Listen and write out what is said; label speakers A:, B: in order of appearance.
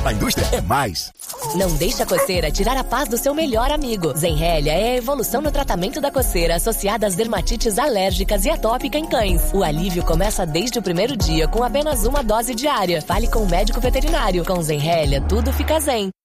A: A indústria é mais.
B: Não deixe a coceira tirar a paz do seu melhor amigo. Zenrelia é a evolução no tratamento da coceira associada às dermatites alérgicas e atópica em cães. O alívio começa desde o primeiro dia com apenas uma dose diária. Fale com o médico veterinário. Com Zenrelia, tudo fica zen.